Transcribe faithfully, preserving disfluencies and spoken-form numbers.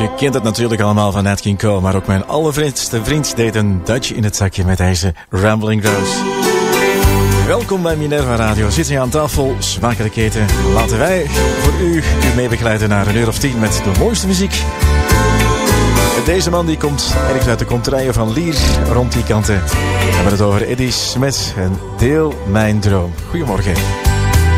Je kent het natuurlijk allemaal van Nat King Cole, maar ook mijn allervriendste vriend deed een Dutch in het zakje met deze Rambling Rose. Welkom bij Minerva Radio. Zitten je aan tafel, smakelijk eten. Laten wij voor u u meebegeleiden naar een uur of tien met de mooiste muziek. Deze man die komt ergens uit de kontrijen van Lier, rond die kanten. We hebben het over Eddie Smet en Deel Mijn Droom. Goedemorgen.